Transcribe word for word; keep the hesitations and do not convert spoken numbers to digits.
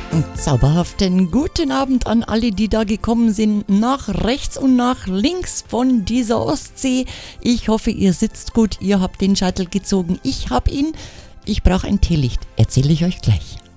Zauberhaften guten Abend an alle, die da gekommen sind, nach rechts und nach links von dieser Ostsee. Ich hoffe, ihr sitzt gut, ihr habt den Shuttle gezogen, ich hab ihn. Ich brauche ein Teelicht, erzähle ich euch gleich.